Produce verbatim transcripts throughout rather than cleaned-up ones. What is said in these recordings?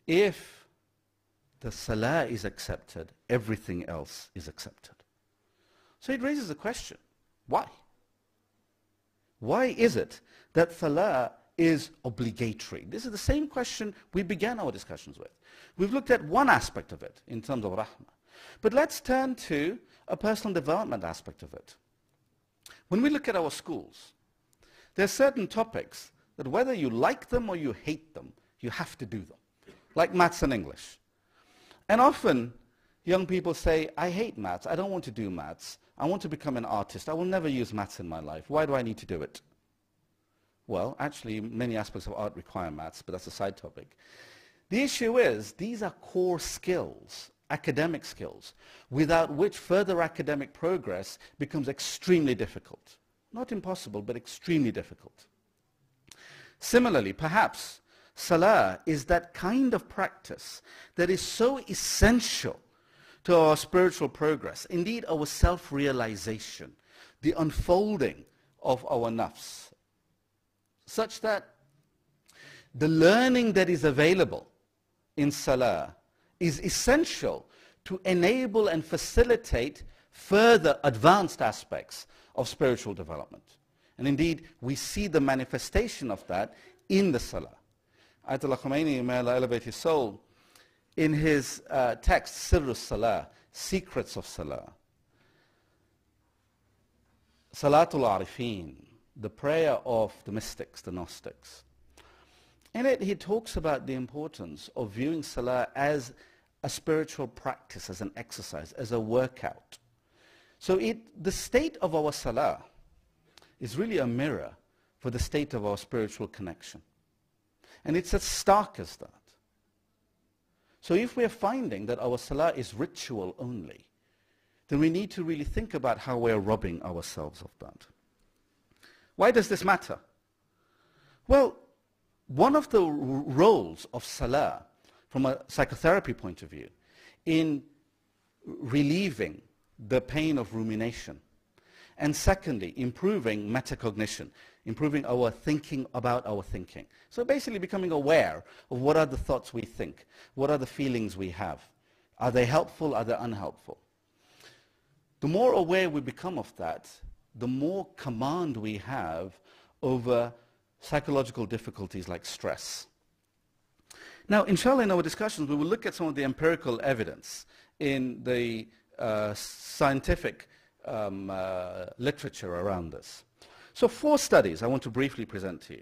if the salah is accepted, everything else is accepted. So it raises the question, why? Why is it that salah is obligatory? This is the same question we began our discussions with. We've looked at one aspect of it in terms of rahmah. But let's turn to a personal development aspect of it. When we look at our schools, there are certain topics that whether you like them or you hate them, you have to do them, like maths and English. And often, young people say, I hate maths, I don't want to do maths, I want to become an artist, I will never use maths in my life, why do I need to do it? Well, actually, many aspects of art require maths, but that's a side topic. The issue is, these are core skills, academic skills, without which further academic progress becomes extremely difficult. Not impossible, but extremely difficult. Similarly, perhaps, salah is that kind of practice that is so essential to our spiritual progress, indeed our self-realization, the unfolding of our nafs, such that the learning that is available in salah is essential to enable and facilitate further advanced aspects of spiritual development. And indeed, we see the manifestation of that in the salah. Ayatollah Khomeini, may Allah elevate his soul, in his uh, text, Sirrus Salah, Secrets of Salah, Salatul Arifin, the prayer of the mystics, the Gnostics. In it, he talks about the importance of viewing salah as a spiritual practice, as an exercise, as a workout. So it, the state of our salah is really a mirror for the state of our spiritual connection. And it's as stark as that. So if we're finding that our salah is ritual only, then we need to really think about how we're robbing ourselves of that. Why does this matter? Well, one of the r- roles of salah, from a psychotherapy point of view, in relieving the pain of rumination, and secondly, improving metacognition, improving our thinking about our thinking. So basically becoming aware of what are the thoughts we think, what are the feelings we have. Are they helpful, are they unhelpful? The more aware we become of that, the more command we have over psychological difficulties like stress. Now, inshallah, in our discussions, we will look at some of the empirical evidence in the uh, scientific um, uh, literature around this. So four studies I want to briefly present to you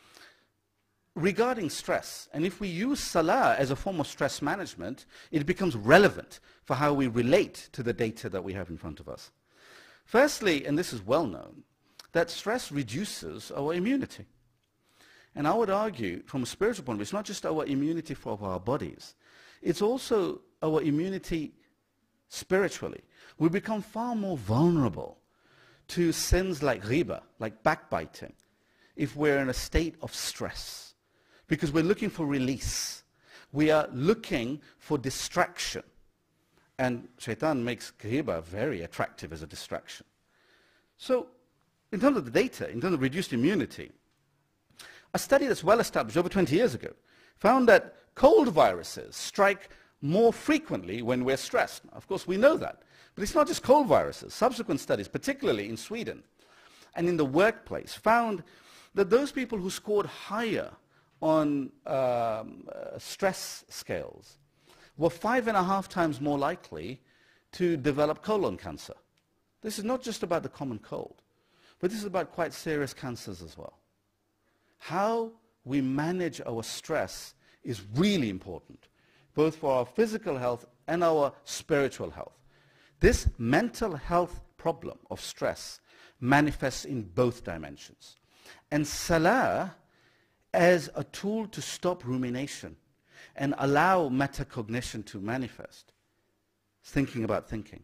regarding stress. And if we use salah as a form of stress management, it becomes relevant for how we relate to the data that we have in front of us. Firstly, and this is well known, that stress reduces our immunity. And I would argue, from a spiritual point of view, it's not just our immunity for our bodies, it's also our immunity spiritually. We become far more vulnerable to sins like riba, like backbiting, if we're in a state of stress. Because we're looking for release. We are looking for distraction. And shaitan makes riba very attractive as a distraction. So, in terms of the data, in terms of reduced immunity, a study that's well established over twenty years ago found that cold viruses strike more frequently when we're stressed. Of course, we know that. But it's not just cold viruses. Subsequent studies, particularly in Sweden and in the workplace, found that those people who scored higher on um, uh, stress scales were five and a half times more likely to develop colon cancer. This is not just about the common cold, but this is about quite serious cancers as well. How we manage our stress is really important, both for our physical health and our spiritual health. This mental health problem of stress manifests in both dimensions. And salah, as a tool to stop rumination and allow metacognition to manifest, thinking about thinking,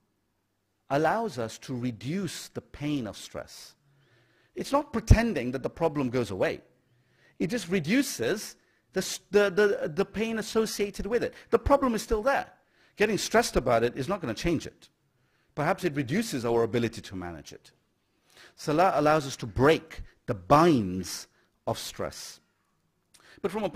allows us to reduce the pain of stress. It's not pretending that the problem goes away. It just reduces the, the, the, the pain associated with it. The problem is still there. Getting stressed about it is not going to change it. Perhaps it reduces our ability to manage it. Salah allows us to break the binds of stress. But from a